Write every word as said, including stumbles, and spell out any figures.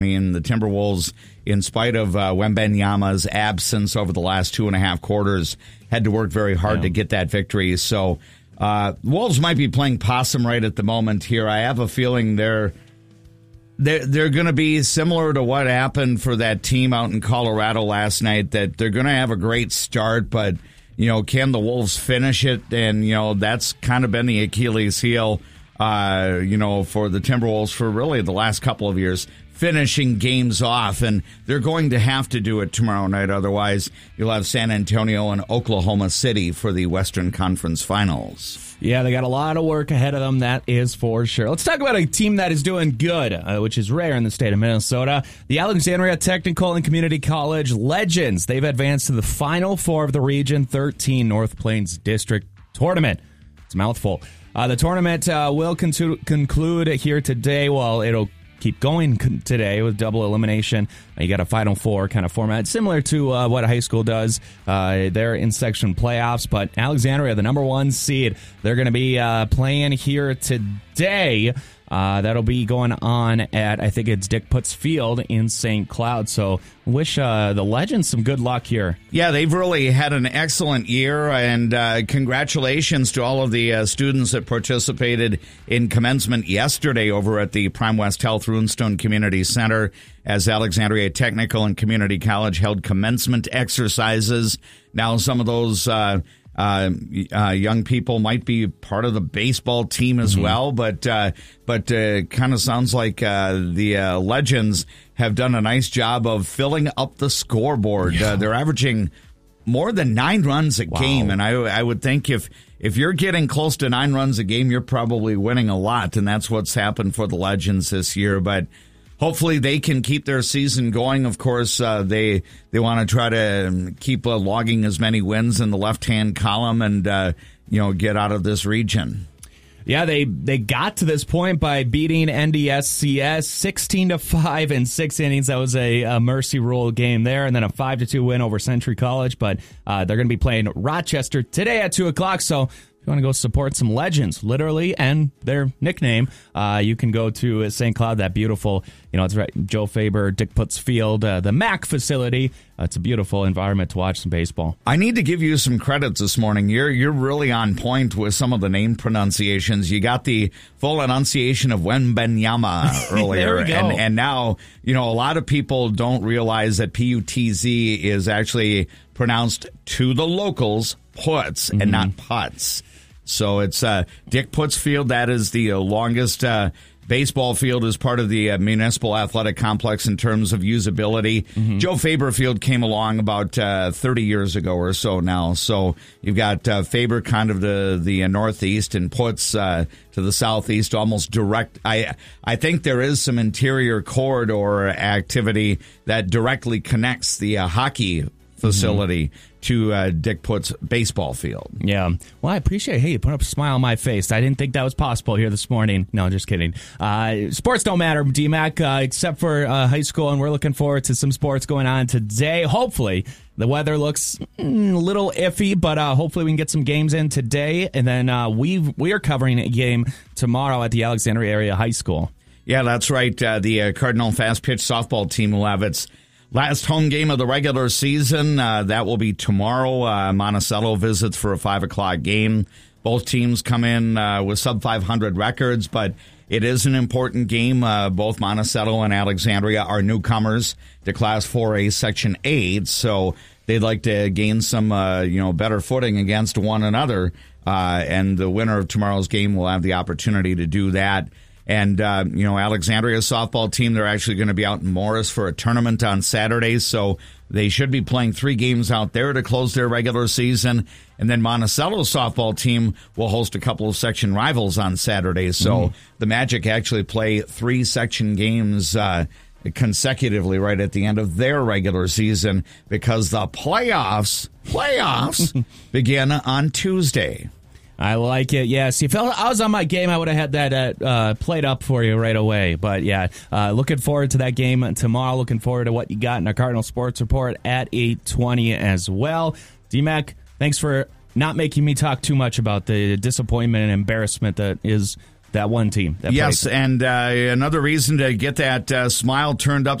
I mean, the Timberwolves, in spite of uh, Wembanyama's absence over the last two and a half quarters, had to work very hard yeah. to get that victory. So uh, Wolves might be playing possum right at the moment here. I have a feeling they're they're, they're going to be similar to what happened for that team out in Colorado last night, that they're going to have a great start, but, you know, can the Wolves finish it? And, you know, that's kind of been the Achilles heel, uh, you know, for the Timberwolves for really the last couple of years. Finishing games off, and they're going to have to do it tomorrow night. Otherwise, you'll have San Antonio and Oklahoma City for the Western Conference Finals. Yeah, they got a lot of work ahead of them, that is for sure. Let's talk about a team that is doing good, uh, which is rare in the state of Minnesota. The Alexandria Technical and Community College Legends. They've advanced to the Final Four of the Region thirteen North Plains District Tournament. It's a mouthful. Uh, the tournament uh, will con- conclude here today. Well, it'll keep going today with double elimination. You got a Final Four kind of format, similar to uh, what high school does. Uh, they're in section playoffs, but Alexandria, the number one seed, they're going to be uh, playing here today. Uh, that'll be going on at, I think it's Dick Putz Field in Saint Cloud. So wish uh, the Legends some good luck here. Yeah, they've really had an excellent year, and uh, congratulations to all of the uh, students that participated in commencement yesterday over at the Prime West Health Runestone Community Center as Alexandria Technical and Community College held commencement exercises. Now some of those uh, Uh, uh, young people might be part of the baseball team as mm-hmm. well, but uh, but uh, kind of sounds like uh, the uh, Legends have done a nice job of filling up the scoreboard. Yeah. Uh, they're averaging more than nine runs a wow. game, and I I would think if if you're getting close to nine runs a game, you're probably winning a lot, and that's what's happened for the Legends this year. But hopefully they can keep their season going. Of course, uh, they they want to try to keep uh, logging as many wins in the left-hand column and, uh, you know, get out of this region. Yeah, they, they got to this point by beating N D S C S sixteen to five in six innings. That was a, a mercy rule game there, and then a five to two win over Century College. But uh, they're going to be playing Rochester today at two o'clock, so if you want to go support some Legends, literally, and their nickname, uh, you can go to Saint Cloud, that beautiful, you know, it's right, Joe Faber, Dick Putz Field, uh, the M A C facility. Uh, it's a beautiful environment to watch some baseball. I need to give you some credits this morning. You're you're really on point with some of the name pronunciations. You got the full enunciation of Wembanyama earlier. There we go. And, and now, you know, a lot of people don't realize that P U T Z is actually pronounced to the locals, Putz, mm-hmm. and not Putz. So it's uh, Dick Putz Field. That is the uh, longest uh, baseball field as part of the uh, Municipal Athletic Complex in terms of usability. Mm-hmm. Joe Faber Field came along about uh, thirty years ago or so now. So you've got uh, Faber kind of the, the uh, northeast and Putz uh, to the southeast, almost direct. I I think there is some interior corridor activity that directly connects the uh, hockey facility mm-hmm. to uh, Dick Putz baseball field. Yeah. Well, I appreciate, hey, you put up a smile on my face. I didn't think that was possible here this morning. No, just kidding. Uh, sports don't matter, D MAC, uh, except for uh, high school, and we're looking forward to some sports going on today. Hopefully, the weather looks mm, a little iffy, but uh, hopefully we can get some games in today, and then uh, we we are covering a game tomorrow at the Alexandria Area High School. Yeah, that's right. Uh, the uh, Cardinal Fast Pitch softball team will have its last home game of the regular season. Uh, that will be tomorrow. Uh, Monticello visits for a five o'clock game. Both teams come in uh, with sub five hundred records, but it is an important game. Uh, both Monticello and Alexandria are newcomers to Class four A Section eight, so they'd like to gain some uh, you know, better footing against one another, uh, and the winner of tomorrow's game will have the opportunity to do that. And, uh, you know, Alexandria's softball team, they're actually going to be out in Morris for a tournament on Saturday, so they should be playing three games out there to close their regular season. And then Monticello's softball team will host a couple of section rivals on Saturday. So mm. the Magic actually play three section games uh, consecutively right at the end of their regular season because the playoffs, playoffs begin on Tuesday. I like it. Yes, if I was on my game, I would have had that uh, played up for you right away. But yeah, uh, looking forward to that game tomorrow. Looking forward to what you got in our Cardinal Sports Report at eight twenty as well. D MAC, thanks for not making me talk too much about the disappointment and embarrassment that is that one team. That yes, played. and uh, another reason to get that uh, smile turned up